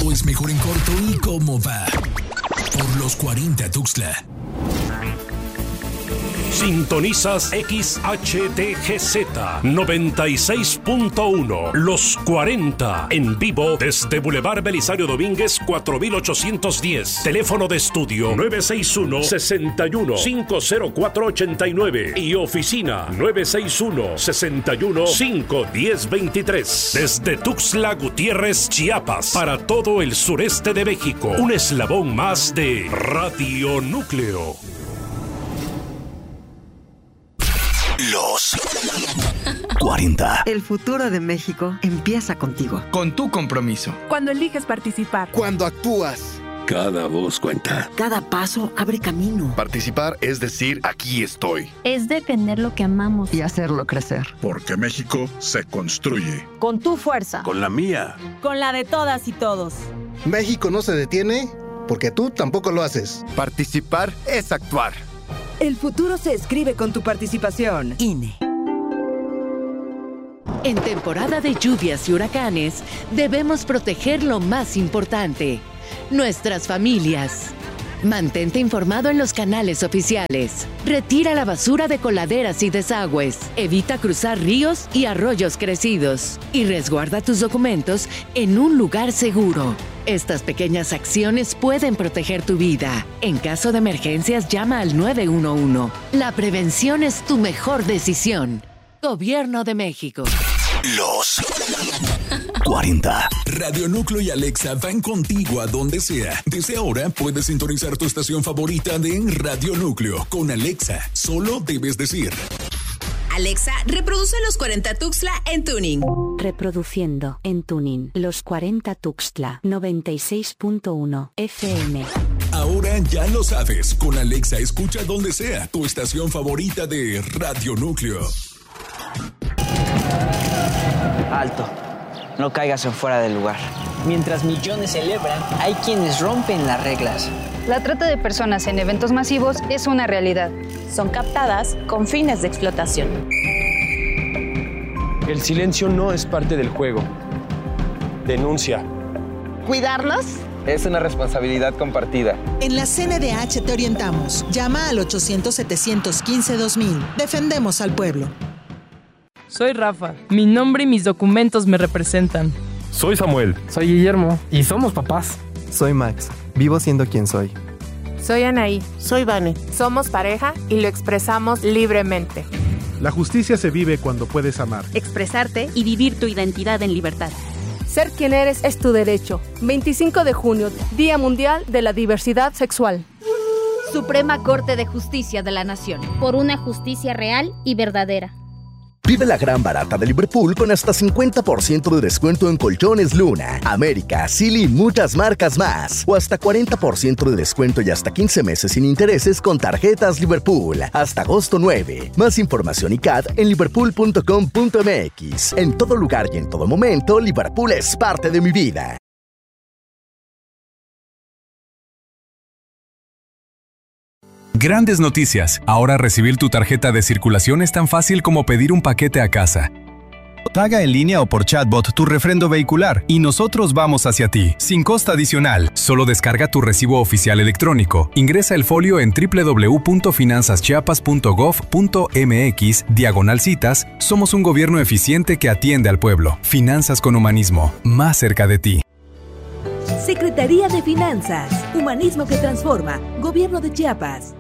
Todo es mejor en corto y cómo va. Por los 40 Tuxtla. Sintonizas XHTGZ 96.1 Los 40 en vivo desde Boulevard Belisario Domínguez 4810. Teléfono de estudio 961-61-50489 y oficina 961-61-51023. Desde Tuxtla Gutiérrez, Chiapas, para todo el sureste de México. Un eslabón más de Radio Núcleo. Los 40. El futuro de México empieza contigo. Con tu compromiso. Cuando eliges participar. Cuando actúas. Cada voz cuenta. Cada paso abre camino. Participar es decir, aquí estoy. Es defender lo que amamos. Y hacerlo crecer. Porque México se construye. Con tu fuerza. Con la mía. Con la de todas y todos. México no se detiene porque tú tampoco lo haces. Participar es actuar. El futuro se escribe con tu participación. INE. En temporada de lluvias y huracanes, debemos proteger lo más importante, nuestras familias. Mantente informado en los canales oficiales. Retira la basura de coladeras y desagües. Evita cruzar ríos y arroyos crecidos. Y resguarda tus documentos en un lugar seguro. Estas pequeñas acciones pueden proteger tu vida. En caso de emergencias, llama al 911. La prevención es tu mejor decisión. Gobierno de México. Los 40. Radio Núcleo y Alexa van contigo a donde sea. Desde ahora puedes sintonizar tu estación favorita de Radio Núcleo. Con Alexa, solo debes decir: Alexa, reproduce Los 40 Tuxtla en tuning. Reproduciendo en tuning Los 40 Tuxtla 96.1 FM. Ahora ya lo sabes. Con Alexa escucha donde sea tu estación favorita de Radio Núcleo. Alto. No caigas en fuera del lugar. Mientras millones celebran, hay quienes rompen las reglas. La trata de personas en eventos masivos es una realidad. Son captadas con fines de explotación. El silencio no es parte del juego. Denuncia. ¿Cuidarnos? Es una responsabilidad compartida. En la CNDH te orientamos. Llama al 800-715-2000. Defendemos al pueblo. Soy Rafa. Mi nombre y mis documentos me representan. Soy Samuel. Soy Guillermo. Y somos papás. Soy Max. Vivo siendo quien soy. Soy Anaí. Soy Vane. Somos pareja y lo expresamos libremente. La justicia se vive cuando puedes amar, expresarte y vivir tu identidad en libertad. Ser quien eres es tu derecho. 25 de junio, Día Mundial de la Diversidad Sexual. Suprema Corte de Justicia de la Nación. Por una justicia real y verdadera. Vive la gran barata de Liverpool con hasta 50% de descuento en colchones Luna, América, Silly y muchas marcas más. O hasta 40% de descuento y hasta 15 meses sin intereses con tarjetas Liverpool. Hasta agosto 9. Más información y CAD en liverpool.com.mx. En todo lugar y en todo momento, Liverpool es parte de mi vida. Grandes noticias. Ahora recibir tu tarjeta de circulación es tan fácil como pedir un paquete a casa. Paga en línea o por chatbot tu refrendo vehicular y nosotros vamos hacia ti, sin costo adicional. Solo descarga tu recibo oficial electrónico. Ingresa el folio en www.finanzaschiapas.gov.mx/citas. Somos un gobierno eficiente que atiende al pueblo. Finanzas con humanismo, más cerca de ti. Secretaría de Finanzas, Humanismo que Transforma, Gobierno de Chiapas.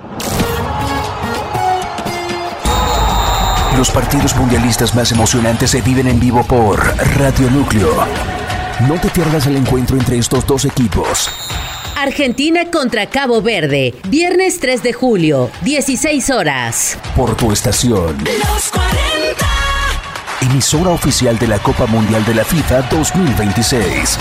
Los partidos mundialistas más emocionantes se viven en vivo por Radio Núcleo. No te pierdas el encuentro entre estos dos equipos. Argentina contra Cabo Verde, viernes 3 de julio, 16 horas. Por tu estación. Los 40. Emisora oficial de la Copa Mundial de la FIFA 2026.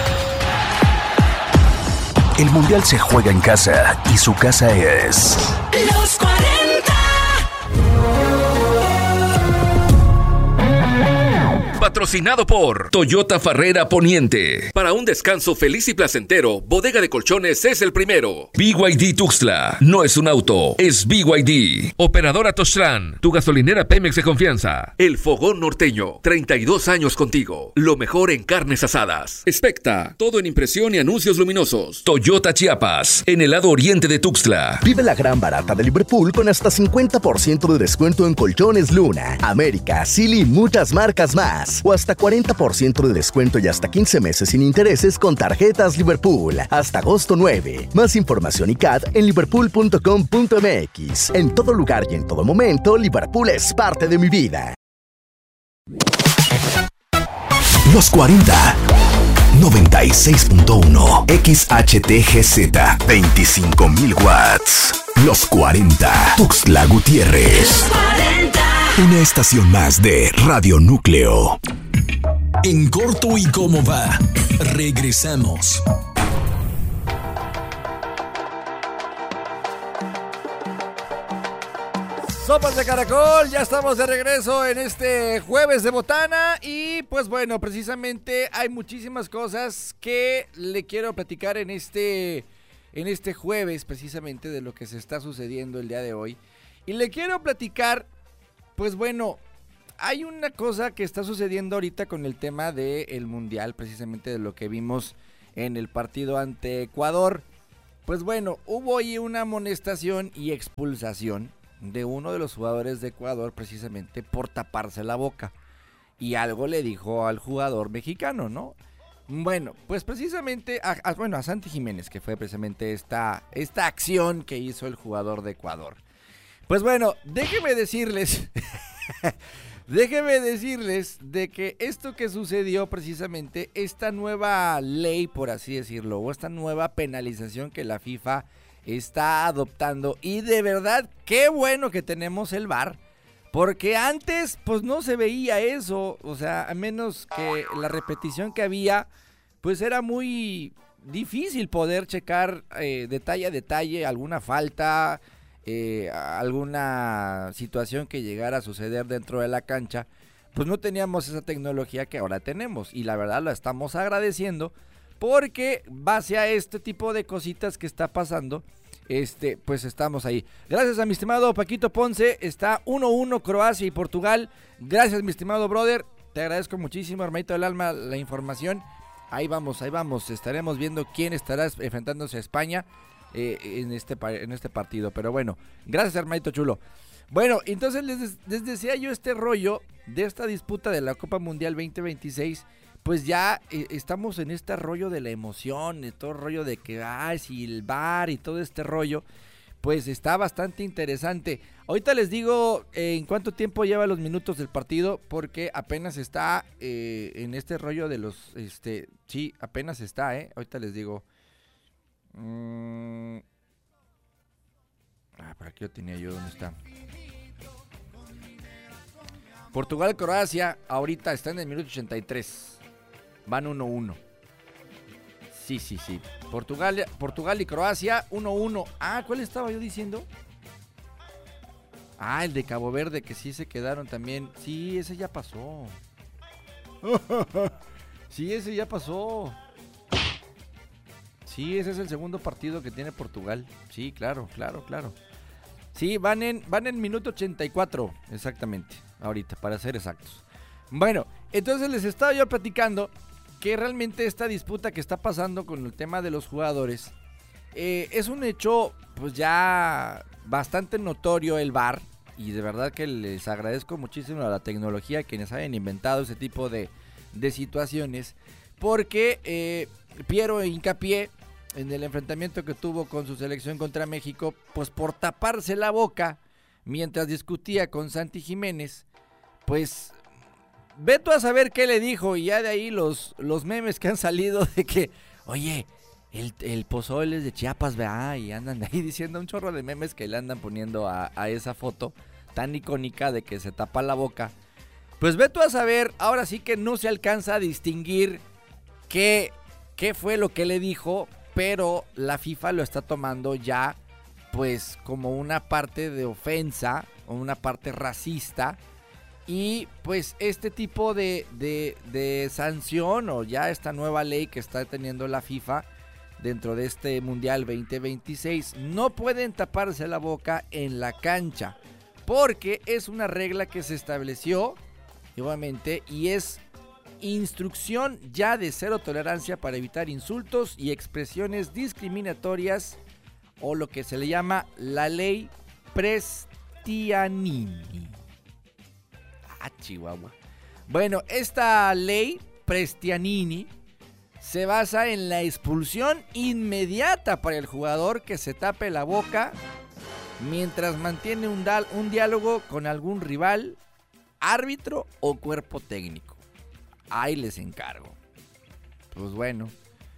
El Mundial se juega en casa y su casa es... Los 40. patrocinado por Toyota Farrera Poniente. Para un descanso feliz y placentero, Bodega de Colchones es el primero. BYD Tuxtla, no es un auto, es BYD. Operadora Tostran, tu gasolinera Pemex de confianza. El Fogón Norteño, 32 años contigo. Lo mejor en carnes asadas. Specta, todo en impresión y anuncios luminosos. Toyota Chiapas, en el lado oriente de Tuxtla. Vive la gran barata de Liverpool con hasta 50% de descuento en colchones Luna, América, Silly y muchas marcas más. O hasta 40% de descuento y hasta 15 meses sin intereses con tarjetas Liverpool. Hasta agosto 9. Más información y CAT en liverpool.com.mx. En todo lugar y en todo momento, Liverpool es parte de mi vida. Los 40. 96.1 XHTGZ 25,000 watts. Los 40. Tuxtla Gutiérrez. Los 40. Una estación más de Radio Núcleo. En corto y cómo va. Regresamos. Sopas de Caracol, ya estamos de regreso en este jueves de botana y pues bueno, precisamente hay muchísimas cosas que le quiero platicar en este jueves precisamente de lo que se está sucediendo el día de hoy. Y le quiero platicar, pues bueno, hay una cosa que está sucediendo ahorita con el tema del Mundial, precisamente de lo que vimos en el partido ante Ecuador. Pues bueno, hubo ahí una amonestación y expulsación de uno de los jugadores de Ecuador precisamente por taparse la boca y algo le dijo al jugador mexicano, ¿no? Bueno, pues precisamente a Santi Jiménez, que fue precisamente esta acción que hizo el jugador de Ecuador. Pues bueno, déjenme decirles de que esto que sucedió precisamente, esta nueva ley, por así decirlo, o esta nueva penalización que la FIFA está adoptando, y de verdad qué bueno que tenemos el VAR, porque antes pues no se veía eso, o sea, a menos que la repetición que había, pues era muy difícil poder checar detalle a detalle alguna falta, alguna situación que llegara a suceder dentro de la cancha. Pues no teníamos esa tecnología que ahora tenemos, y la verdad la estamos agradeciendo, porque base a este tipo de cositas que está pasando, pues estamos ahí. Gracias a mi estimado Paquito Ponce, está 1-1 Croacia y Portugal. Gracias, mi estimado brother, te agradezco muchísimo, hermanito del alma, la información. Ahí vamos, estaremos viendo quién estará enfrentándose a España en este partido, pero bueno, gracias, hermanito chulo. Bueno, entonces les decía yo este rollo de esta disputa de la Copa Mundial 2026. Pues ya estamos en este rollo de la emoción, de todo el rollo de que, si el VAR y todo este rollo, pues está bastante interesante. Ahorita les digo en cuánto tiempo lleva los minutos del partido, porque apenas está en este rollo de los, sí, apenas está, ahorita les digo. Por aquí lo tenía yo, ¿dónde está? Portugal-Croacia, ahorita está en el minuto 83. Van 1-1. Sí. Portugal y Croacia, 1-1. ¿Cuál estaba yo diciendo? El de Cabo Verde, que sí se quedaron también. Sí, ese ya pasó. Sí, ese ya pasó. Sí, ese es el segundo partido que tiene Portugal. Sí, claro. Sí, van en minuto 84, exactamente. Ahorita, para ser exactos. Bueno, entonces les estaba yo platicando que realmente esta disputa que está pasando con el tema de los jugadores es un hecho pues ya bastante notorio el VAR, y de verdad que les agradezco muchísimo a la tecnología quienes hayan inventado ese tipo de situaciones, porque Piero hincapié en el enfrentamiento que tuvo con su selección contra México, pues por taparse la boca mientras discutía con Santi Jiménez, pues ve tú a saber qué le dijo, y ya de ahí los memes que han salido de que, oye, el pozole es de Chiapas, ¿verdad? Y andan ahí diciendo un chorro de memes que le andan poniendo a esa foto tan icónica de que se tapa la boca. Pues ve tú a saber, ahora sí que no se alcanza a distinguir qué fue lo que le dijo, pero la FIFA lo está tomando ya pues como una parte de ofensa o una parte racista Y pues este tipo de sanción o ya esta nueva ley que está teniendo la FIFA dentro de este Mundial 2026, no pueden taparse la boca en la cancha, porque es una regla que se estableció, obviamente, y es instrucción ya de cero tolerancia para evitar insultos y expresiones discriminatorias, o lo que se le llama la ley Prestianini. Chihuahua. Bueno, esta ley Prestianini se basa en la expulsión inmediata para el jugador que se tape la boca mientras mantiene un diálogo con algún rival, árbitro o cuerpo técnico. Ahí les encargo. Pues bueno,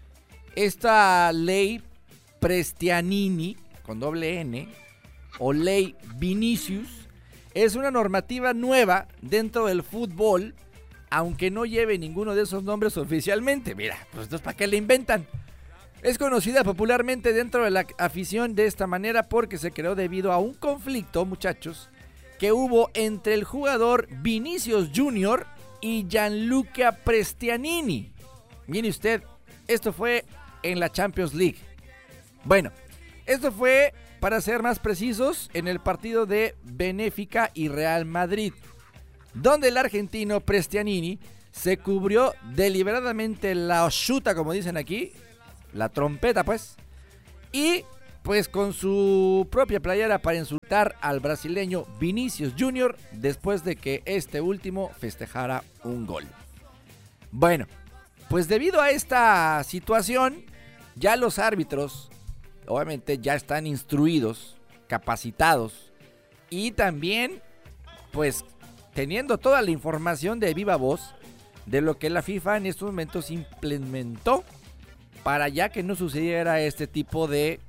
esta ley Prestianini, con doble N, o ley Vinicius, es una normativa nueva dentro del fútbol, aunque no lleve ninguno de esos nombres oficialmente. Mira, pues entonces ¿para qué le inventan? Es conocida popularmente dentro de la afición de esta manera porque se creó debido a un conflicto, muchachos, que hubo entre el jugador Vinicius Junior y Gianluca Prestianini. Mire usted, esto fue en la Champions League. Bueno, esto fue, para ser más precisos, en el partido de Benfica y Real Madrid, donde el argentino Prestianini se cubrió deliberadamente la oshuta, como dicen aquí, la trompeta pues, y pues con su propia playera para insultar al brasileño Vinicius Junior después de que este último festejara un gol. Bueno, pues debido a esta situación, ya los árbitros obviamente ya están instruidos, capacitados y también pues teniendo toda la información de viva voz de lo que la FIFA en estos momentos implementó para ya que no sucediera este tipo de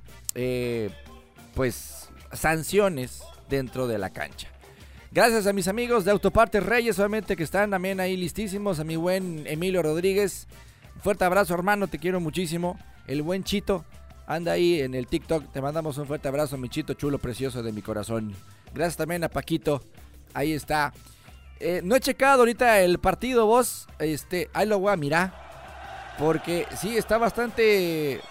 pues sanciones dentro de la cancha. Gracias a mis amigos de Autopartes Reyes, obviamente que están también ahí listísimos, a mi buen Emilio Rodríguez, un fuerte abrazo hermano, te quiero muchísimo, el buen Chito anda ahí en el TikTok, te mandamos un fuerte abrazo, mi Chito chulo precioso de mi corazón. Gracias también a Paquito, ahí está. No he checado ahorita el partido, vos, ahí lo voy a mirar, porque sí, está bastante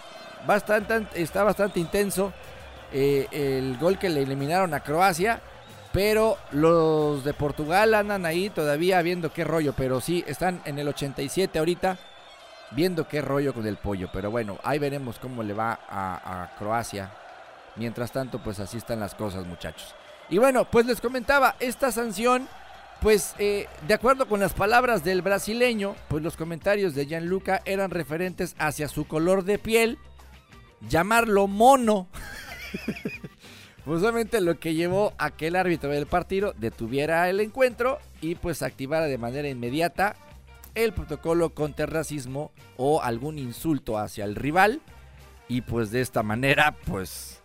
intenso el gol que le eliminaron a Croacia, pero los de Portugal andan ahí todavía viendo qué rollo, pero sí, están en el 87 ahorita, viendo qué rollo con el pollo, pero bueno, ahí veremos cómo le va a Croacia. Mientras tanto, pues así están las cosas, muchachos. Y bueno, pues les comentaba, esta sanción, pues de acuerdo con las palabras del brasileño, pues los comentarios de Gianluca eran referentes hacia su color de piel, llamarlo mono, pues obviamente lo que llevó a que el árbitro del partido detuviera el encuentro y pues activara de manera inmediata el protocolo contra el racismo o algún insulto hacia el rival, y pues de esta manera pues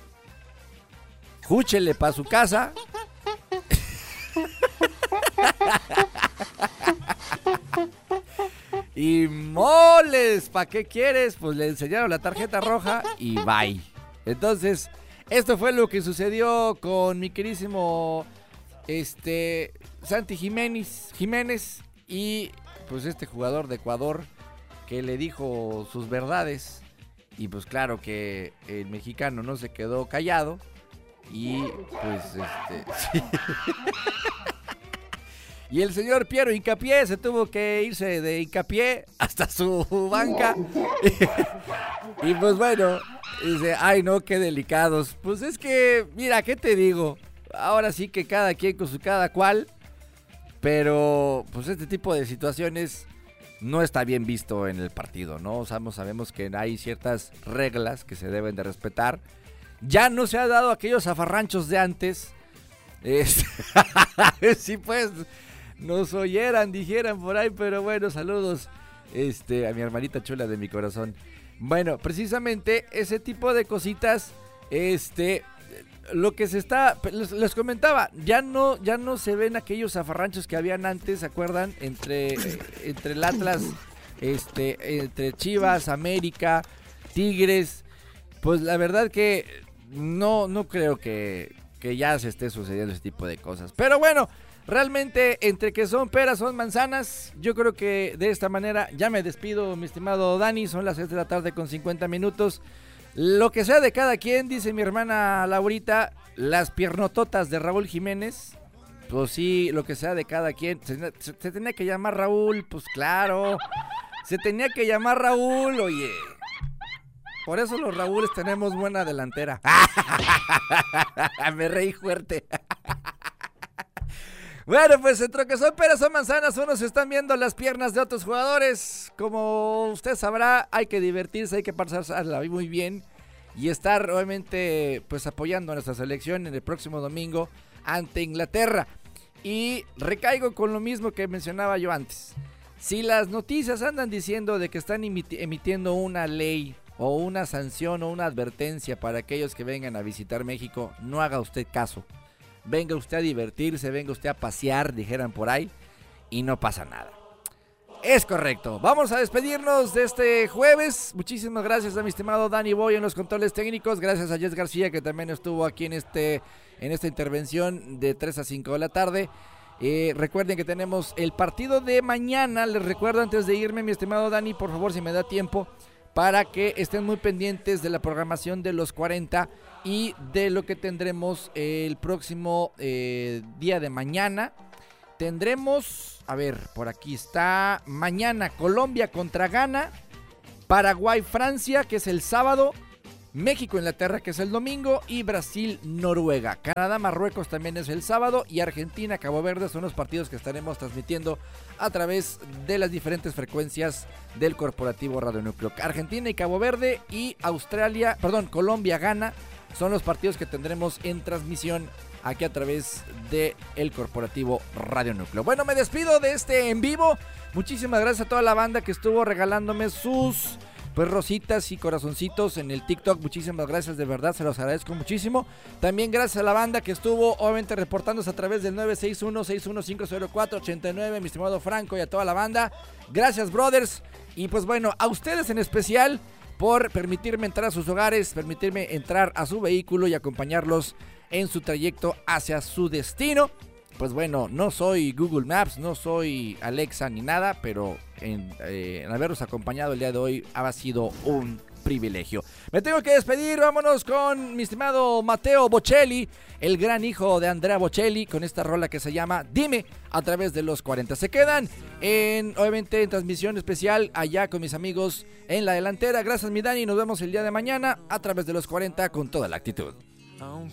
júchele pa' su casa. Y moles, ¿pa' qué quieres? Pues le enseñaron la tarjeta roja y bye. Entonces, esto fue lo que sucedió con mi querísimo Santi Jiménez y pues este jugador de Ecuador que le dijo sus verdades, y pues claro que el mexicano no se quedó callado y pues sí. Y el señor Piero Hincapié se tuvo que irse de Hincapié hasta su banca. Y pues bueno, dice, ay no, qué delicados. Pues es que, mira, ¿qué te digo? Ahora sí que cada quien con su cada cual. Pero pues este tipo de situaciones no está bien visto en el partido, ¿no? O sea, sabemos que hay ciertas reglas que se deben de respetar. Ya no se ha dado aquellos zafarranchos de antes. Sí, pues, nos oyeran, dijeran por ahí, pero bueno, saludos a mi hermanita chula de mi corazón. Bueno, precisamente ese tipo de cositas, lo que se está, les comentaba, ya no se ven aquellos zafarranchos que habían antes, ¿se acuerdan? Entre el Atlas, entre Chivas, América, Tigres. Pues la verdad que no creo que ya se esté sucediendo ese tipo de cosas. Pero bueno, realmente entre que son peras, son manzanas. Yo creo que de esta manera ya me despido, mi estimado Dani. Son las 6 de la tarde con 50 minutos. Lo que sea de cada quien, dice mi hermana Laurita, las piernototas de Raúl Jiménez. Pues sí, lo que sea de cada quien. Se tenía que llamar Raúl, pues claro. Se tenía que llamar Raúl, oye. Por eso los Raúles tenemos buena delantera. Me reí fuerte. Bueno, pues entre que son peras o manzanas, unos están viendo las piernas de otros jugadores. Como usted sabrá, hay que divertirse, hay que pasársela muy bien. Y estar, obviamente, pues apoyando a nuestra selección en el próximo domingo ante Inglaterra. Y recaigo con lo mismo que mencionaba yo antes. Si las noticias andan diciendo de que están emitiendo una ley o una sanción o una advertencia para aquellos que vengan a visitar México, no haga usted caso. Venga usted a divertirse, venga usted a pasear, dijeran por ahí, y no pasa nada. Es correcto. Vamos a despedirnos de este jueves. Muchísimas gracias a mi estimado Danny Boy en los controles técnicos. Gracias a Jess García, que también estuvo aquí en esta intervención de 3 a 5 de la tarde. Recuerden que tenemos el partido de mañana. Les recuerdo antes de irme, mi estimado Dani, por favor, si me da tiempo, para que estén muy pendientes de la programación de los 40 y de lo que tendremos el próximo día de mañana. Tendremos, a ver, por aquí está, mañana Colombia contra Ghana, Paraguay Francia, que es el sábado, México Inglaterra, que es el domingo, y Brasil Noruega. Canadá Marruecos también es el sábado, y Argentina Cabo Verde son los partidos que estaremos transmitiendo a través de las diferentes frecuencias del corporativo Radio Núcleo. Argentina y Cabo Verde, y Colombia Ghana son los partidos que tendremos en transmisión aquí a través de el corporativo Radio Núcleo. Bueno, me despido de este en vivo. Muchísimas gracias a toda la banda que estuvo regalándome sus rositas y corazoncitos en el TikTok. Muchísimas gracias, de verdad, se los agradezco muchísimo. También gracias a la banda que estuvo obviamente reportándose a través del 961-61504-89, mi estimado Franco, y a toda la banda. Gracias, brothers. Y pues bueno, a ustedes en especial por permitirme entrar a sus hogares, permitirme entrar a su vehículo y acompañarlos en su trayecto hacia su destino. Pues bueno, no soy Google Maps, no soy Alexa ni nada, pero en haberlos acompañado el día de hoy ha sido un privilegio. Me tengo que despedir, vámonos con mi estimado Matteo Bocelli, el gran hijo de Andrea Bocelli, con esta rola que se llama Dime, a través de los 40. Se quedan obviamente en transmisión especial allá con mis amigos en la delantera. Gracias, mi Dani, nos vemos el día de mañana a través de los 40 con toda la actitud. Aún